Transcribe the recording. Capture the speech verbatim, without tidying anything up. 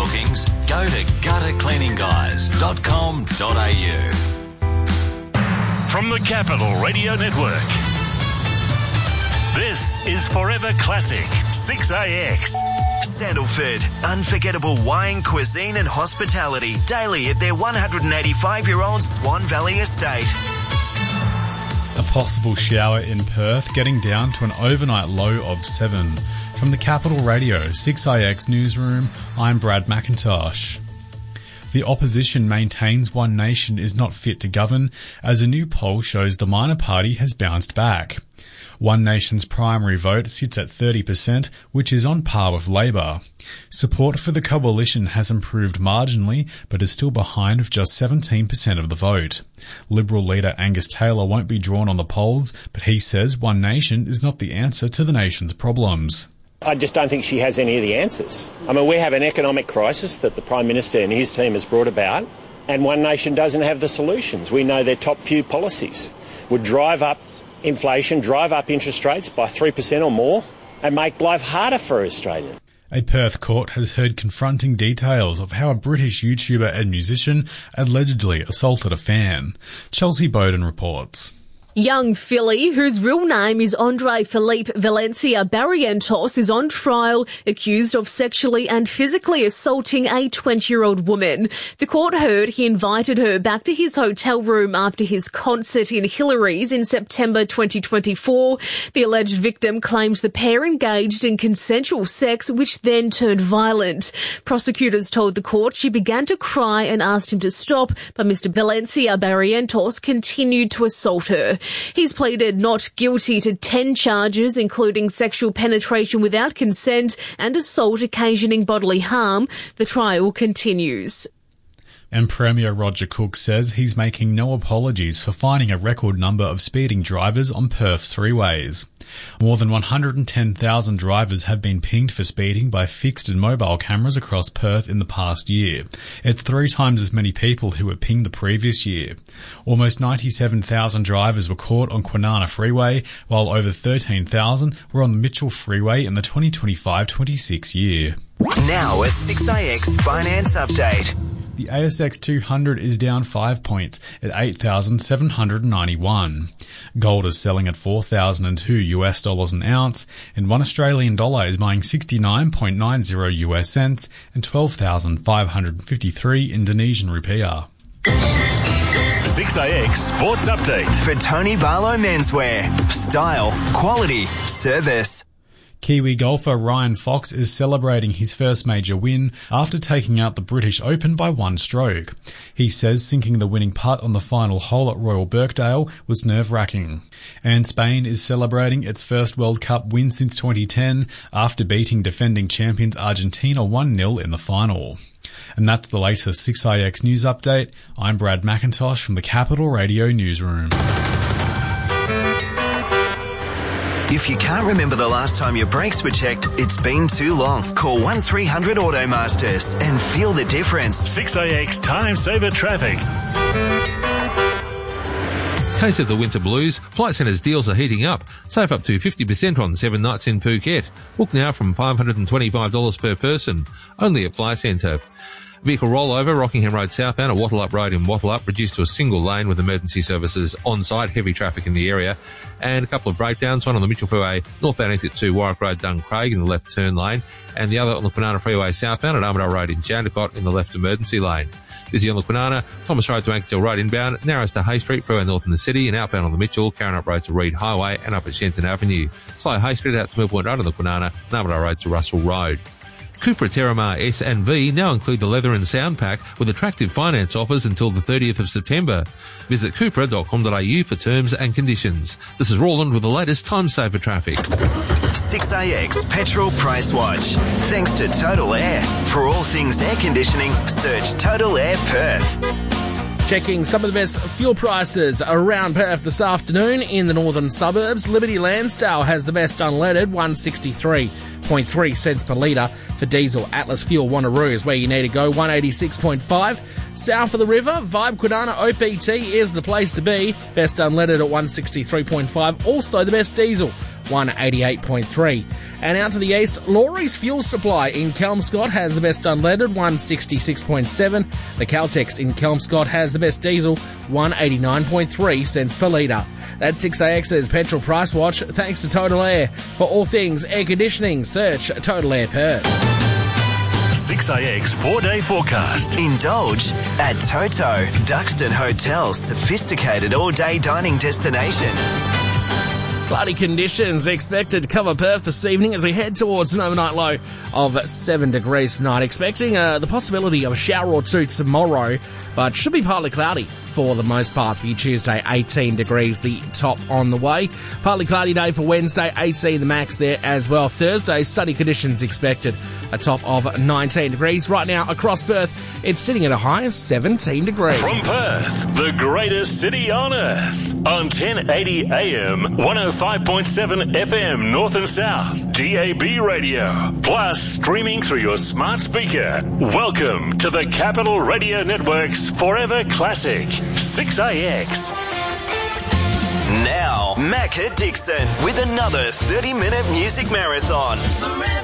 bookings, go to gutter cleaning guys dot com dot a u. From the Capital Radio Network, this is Forever Classic six A X. Sandalford, unforgettable wine, cuisine and hospitality daily at their one hundred eighty-five-year-old Swan Valley estate. A possible shower in Perth, getting down to an overnight low of seven. From the Capital Radio six A X newsroom, I'm Brad McIntosh. The opposition maintains One Nation is not fit to govern, as a new poll shows the minor party has bounced back. One Nation's primary vote sits at thirty percent, which is on par with Labor. Support for the coalition has improved marginally, but is still behind with just seventeen percent of the vote. Liberal leader Angus Taylor won't be drawn on the polls, but he says One Nation is not the answer to the nation's problems. I just don't think she has any of the answers. I mean, we have an economic crisis that the Prime Minister and his team has brought about, and One Nation doesn't have the solutions. We know their top few policies would drive up inflation, drive up interest rates by three percent or more, and make life harder for Australians. A Perth court has heard confronting details of how a British YouTuber and musician allegedly assaulted a fan. Chelsea Bowden reports. Young Philly, whose real name is Andre Felipe Valencia Barrientos, is on trial accused of sexually and physically assaulting a twenty-year-old woman. The court heard he invited her back to his hotel room after his concert in Hillary's in September twenty twenty-four. The alleged victim claims the pair engaged in consensual sex, which then turned violent. Prosecutors told the court she began to cry and asked him to stop, but Mister Valencia Barrientos continued to assault her. He's pleaded not guilty to ten charges, including sexual penetration without consent and assault occasioning bodily harm. The trial continues. And Premier Roger Cook says he's making no apologies for finding a record number of speeding drivers on Perth's freeways. More than one hundred ten thousand drivers have been pinged for speeding by fixed and mobile cameras across Perth in the past year. It's three times as many people who were pinged the previous year. Almost ninety-seven thousand drivers were caught on Kwinana Freeway, while over thirteen thousand were on the Mitchell Freeway in the twenty twenty-five twenty-six year. Now a six A X finance update. The A S X two hundred is down five points at eight thousand seven hundred ninety-one. Gold is selling at four thousand two U S dollars an ounce, and one Australian dollar is buying sixty-nine point nine zero U S cents and twelve thousand five hundred fifty-three Indonesian rupiah. six A X Sports Update. For Tony Barlow Menswear. Style, quality, service. Kiwi golfer Ryan Fox is celebrating his first major win after taking out the British Open by one stroke. He says sinking the winning putt on the final hole at Royal Birkdale was nerve-wracking. And Spain is celebrating its first World Cup win since twenty ten after beating defending champions Argentina one nil in the final. And that's the latest six A X news update. I'm Brad McIntosh from the Capital Radio newsroom. If you can't remember the last time your brakes were checked, it's been too long. Call one three hundred Automasters and feel the difference. six A X Time Saver Traffic. Case of the winter blues, Flight Centre's deals are heating up. Save up to fifty percent on seven nights in Phuket. Book now from five hundred twenty-five dollars per person. Only at Flight Centre. Vehicle rollover, Rockingham Road southbound at Wattle Up Road in Wattle Up, reduced to a single lane with emergency services on site, heavy traffic in the area, and a couple of breakdowns, one on the Mitchell Freeway northbound exit to Warwick Road, Duncraig in the left turn lane, and the other on the Kwinana Freeway southbound at Armidale Road in Jandakot in the left emergency lane. Busy on the Kwinana, Thomas Road to Ankersdale Road inbound, narrows to Hay Street, Freeway north in the city, and outbound on the Mitchell, Carrinup Road to Reed Highway, and up at Shenton Avenue. Slow Hay Street out to Mill Point Road on the Kwinana, and Armidale Road to Russell Road. Cupra Terramar S and V now include the leather and sound pack with attractive finance offers until the thirtieth of September. Visit cupra dot com dot a u for terms and conditions. This is Roland with the latest time saver traffic. six A X Petrol Price Watch. Thanks to Total Air. For all things air conditioning, search Total Air Perth. Checking some of the best fuel prices around Perth this afternoon in the northern suburbs. Liberty Lansdale has the best unleaded, one sixty-three point three cents per litre. For diesel, Atlas Fuel Wanneroo is where you need to go, one eighty-six point five. South of the river, Vibe Kwinana O P T is the place to be. Best unleaded at one sixty-three point five. Also the best diesel, one eighty-eight point three. And out to the east, Laurie's Fuel Supply in Kelmscott has the best unleaded, one sixty-six point seven. The Caltex in Kelmscott has the best diesel, one eighty-nine point three cents per litre. That's six A X's Petrol Price Watch, thanks to Total Air. For all things air conditioning, search Total Air Perth. six A X four-day forecast. Indulge at Toto, Duxton Hotel's sophisticated all-day dining destination. Cloudy conditions expected to cover Perth this evening as we head towards an overnight low of seven degrees tonight. Expecting uh, the possibility of a shower or two tomorrow, but should be partly cloudy for the most part for you Tuesday. eighteen degrees, the top on the way. Partly cloudy day for Wednesday, eighteen the max there as well. Thursday, sunny conditions expected, a top of nineteen degrees. Right now across Perth, it's sitting at a high of seventeen degrees. From Perth, the greatest city on earth, on ten eighty A M, one oh five point seven F M North and South, D A B radio, plus streaming through your smart speaker. Welcome to the Capital Radio Network's Forever Classic, six A X. Now, Macca Dixon with another thirty-minute music marathon. Forever.